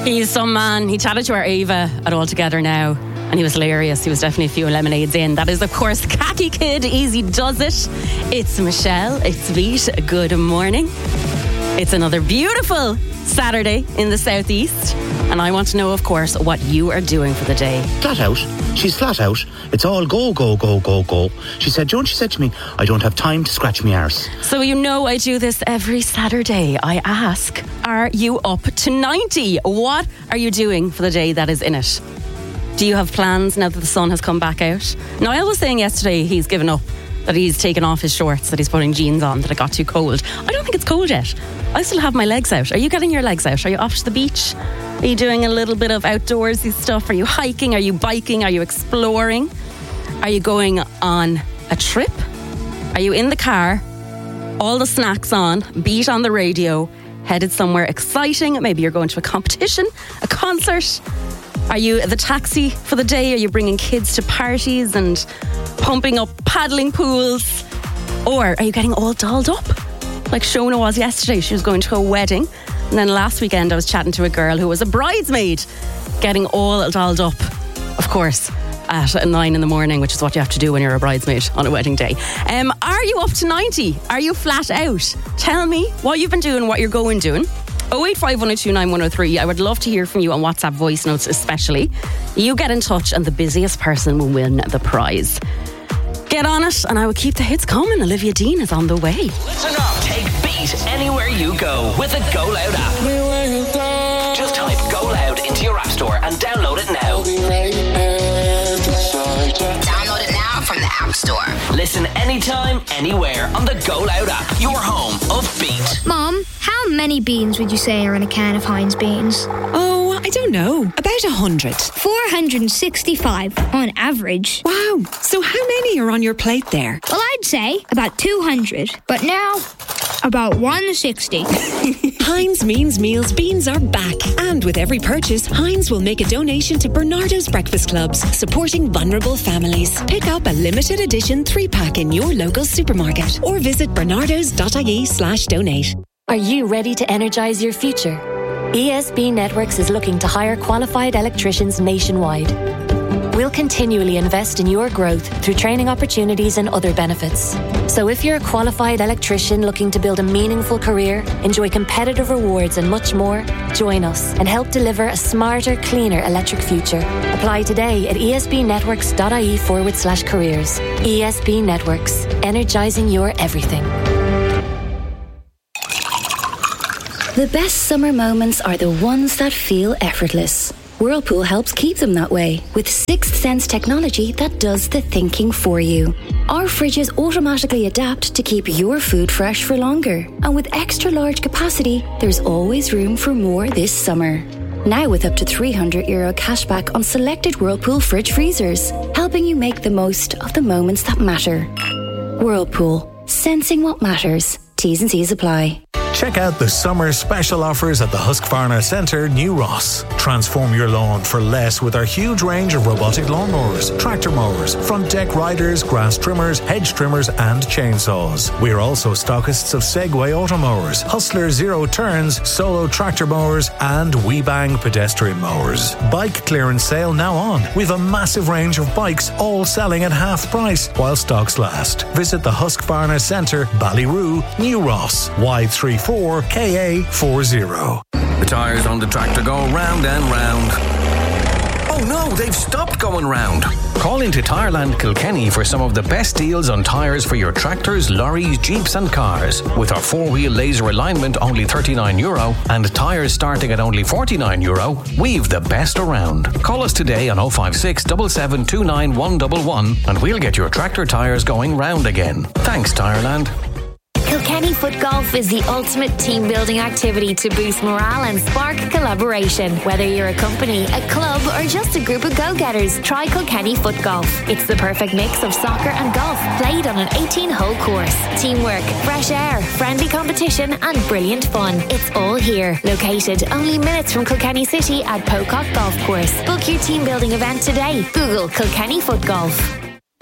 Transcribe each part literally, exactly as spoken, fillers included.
He's some man. He chatted to our Ava at All Together Now, and he was hilarious. He was definitely a few lemonades in. That is, of course, Khaki Kid. Easy does it. It's Michelle. It's Beat. Good morning. It's another beautiful Saturday in the southeast, and I want to know, of course, what you are doing for the day. Flat out. She's flat out. It's all go, go, go, go, go. She said, Joan, she said to me, I don't have time to scratch me arse. So you know I do this every Saturday. I ask, are you up to ninety? What are you doing for the day that is in it? Do you have plans now that the sun has come back out? Niall was saying yesterday he's given up, that he's taken off his shorts, that he's putting jeans on, that it got too cold. I don't think it's cold yet. I still have my legs out. Are you getting your legs out? Are you off to the beach? Are you doing a little bit of outdoorsy stuff? Are you hiking? Are you biking? Are you exploring? Are you going on a trip? Are you in the car? All the snacks on, Beat on the radio, headed somewhere exciting? Maybe you're going to a competition, a concert. Are you the taxi for the day? Are you bringing kids to parties and pumping up paddling pools? Or are you getting all dolled up? Like Shona was yesterday. She was going to a wedding. And then last weekend I was chatting to a girl who was a bridesmaid, getting all dolled up, of course, at nine in the morning, which is what you have to do when you're a bridesmaid on a wedding day. Um, are you up to ninety? Are you flat out? Tell me what you've been doing, what you're going doing. oh eight five one oh two nine one oh three. I would love to hear from you on WhatsApp voice notes especially. You get in touch and the busiest person will win the prize. Get on it and I will keep the hits coming. Olivia Dean is on the way. Listen up. Take Beat anywhere you go with the Go Loud app. Just type Go Loud into your app store and download it now. Download it now from the App Store. Listen anytime, anywhere on the Go Loud app. Your home of Beat. Mom, how many beans would you say are in a can of Heinz beans? Oh, I don't know. About a hundred. four hundred sixty-five on average. Wow. So how many are on your plate there? Well, I'd say about two hundred. But now, about one hundred sixty. Heinz Means Meals beans are back. And with every purchase, Heinz will make a donation to Bernardo's Breakfast Clubs, supporting vulnerable families. Pick up a limited edition three-pack in your local supermarket or visit bernardos.ie slash donate. Are you ready to energise your future? E S B Networks is looking to hire qualified electricians nationwide. We'll continually invest in your growth through training opportunities and other benefits. So if you're a qualified electrician looking to build a meaningful career, enjoy competitive rewards and much more, join us and help deliver a smarter, cleaner electric future. Apply today at esbnetworks.ie forward slash careers. E S B Networks, energising your everything. The best summer moments are the ones that feel effortless. Whirlpool helps keep them that way with Sixth Sense technology that does the thinking for you. Our fridges automatically adapt to keep your food fresh for longer. And with extra large capacity, there's always room for more this summer. Now with up to three hundred euro cashback on selected Whirlpool fridge freezers, helping you make the most of the moments that matter. Whirlpool, sensing what matters. T's and C's apply. Check out the summer special offers at the Husqvarna Centre, New Ross. Transform your lawn for less with our huge range of robotic lawnmowers, tractor mowers, front deck riders, grass trimmers, hedge trimmers and chainsaws. We're also stockists of Segway automowers, Hustler Zero Turns, Solo tractor mowers and WeBang pedestrian mowers. Bike clearance sale now on. We've a massive range of bikes all selling at half price while stocks last. Visit the Husqvarna Centre, Ballyroo, New Ross, Y three four K A forty. The tyres on the tractor go round and round. Oh no, they've stopped going round. Call into Tyreland Kilkenny for some of the best deals on tyres for your tractors, lorries, jeeps and cars. With our four-wheel laser alignment only thirty-nine euro and tyres starting at only forty-nine euro, we've the best around. Call us today on oh five six, seven seven two nine one one one and we'll get your tractor tyres going round again. Thanks, Tyreland. Kilkenny Foot Golf is the ultimate team building activity to boost morale and spark collaboration. Whether you're a company, a club or just a group of go-getters, try Kilkenny Foot Golf. It's the perfect mix of soccer and golf played on an eighteen-hole course. Teamwork, fresh air, friendly competition and brilliant fun. It's all here. Located only minutes from Kilkenny City at Pocock Golf Course. Book your team building event today. Google Kilkenny Foot Golf.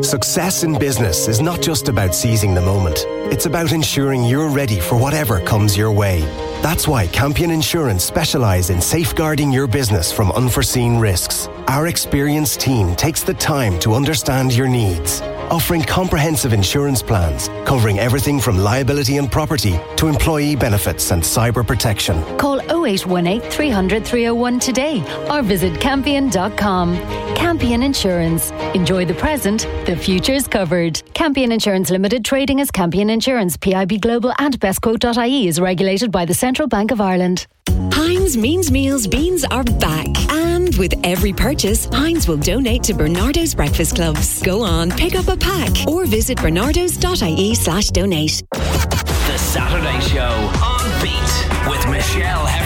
Success in business is not just about seizing the moment. It's about ensuring you're ready for whatever comes your way. That's why Campion Insurance specialise in safeguarding your business from unforeseen risks. Our experienced team takes the time to understand your needs, offering comprehensive insurance plans covering everything from liability and property to employee benefits and cyber protection. Call oh eight one eight, three hundred, three oh one today or visit campion dot com. Campion Insurance. Enjoy the present, the future's covered. Campion Insurance Limited, trading as Campion Insurance, P I B Global and bestquote dot I E is regulated by the Central Bank of Ireland. Heinz Means Meals beans are back. And with every purchase, Heinz will donate to Bernardo's Breakfast Clubs. Go on, pick up a pack or visit bernardos dot I E slash donate. The Saturday Show on Beat with Michelle Heffron.